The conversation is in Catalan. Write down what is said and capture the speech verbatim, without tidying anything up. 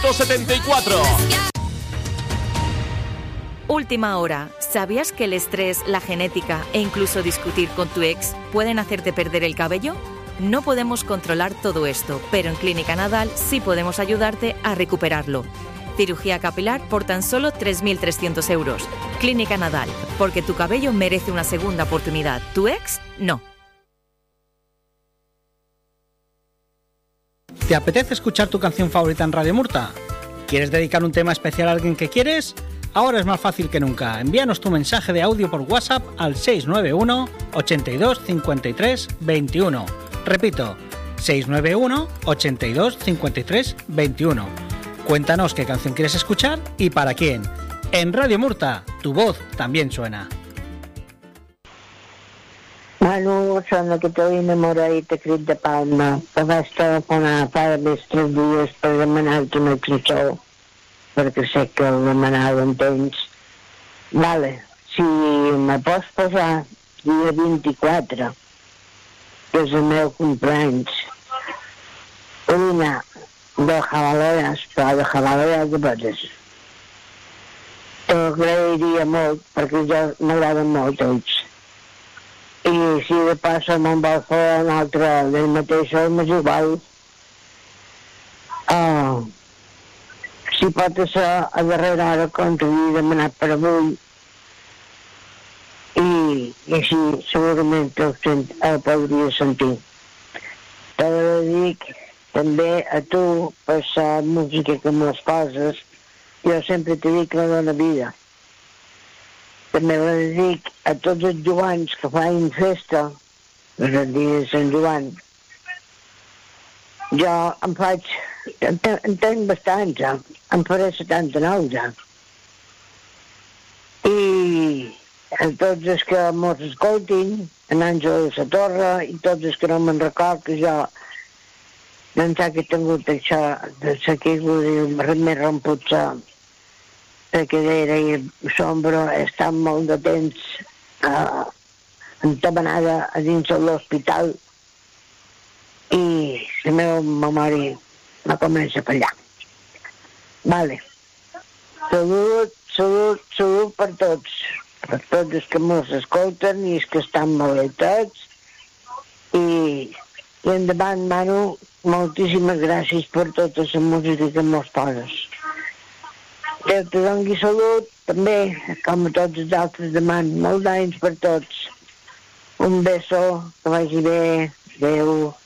ciento setenta y cuatro. Última hora. ¿Sabías que el estrés, la genética e incluso discutir con tu ex pueden hacerte perder el cabello? No podemos controlar todo esto, pero en Clínica Nadal sí podemos ayudarte a recuperarlo. Cirugía capilar por tan solo tres mil trescientos euros. Clínica Nadal, porque tu cabello merece una segunda oportunidad. ¿Tu ex? No. ¿Te apetece escuchar tu canción favorita en Radio Murta? ¿Quieres dedicar un tema especial a alguien que quieres? Ahora es más fácil que nunca. Envíanos tu mensaje de audio por WhatsApp al seis nueve uno, ochenta y dos, cincuenta y tres, veintiuno. Repito, seis nueve uno, ochenta y dos, cincuenta y tres, veintiuno. Cuéntanos qué canción quieres escuchar y para quién. En Radio Murta, tu voz también suena. Manu, sembla que t'ho enamoradit a crit de Palma, que vas telefonar fa més tres dies per demanar-te una cançó, perquè sé que el demanava en temps. Vale, si me pots posar dia vint-i-quatre, que és el meu cumpleaños, una de Jabaleras, però de Jabaleras de Botes. T'ho agrairia molt, perquè jo m'agraden molt ells. I si de passa me'n vol fer un altre del mateix, m'és igual. Uh, si pot ser a darrera hora, com t'havia demanat per avui, i, i així segurament el, sent, el podria sentir. Te ho dic també a tu, per la música que me'ls poses, jo sempre t'he dit que me dóna vida. També ho dic a tots els joans que fan festa, és el dia de Sant Joan. Jo em faig, en, te, en tenc bastants, ja. Em faré setanta-nou ja. I a tots els que mos escoltin, en Àngel de la Torre, i tots els que no me'n record, que jo d'ençà que he tingut això, de la caiguda més romput la cadera i l'ombro, he estat molt de temps uh, entabanada a dins de l'hospital i la meva memòria me comença a fallar. Vale. Salut, salut, salut per tots, per tots els que mos escolten i els que estan malaltats. I, i endavant, Manu, moltíssimes gràcies per tota la música que mos poses. Déu te doni salut, també, com a tots els altres demans. Molts d'anys per tots. Un beso, que vagi bé. Adéu.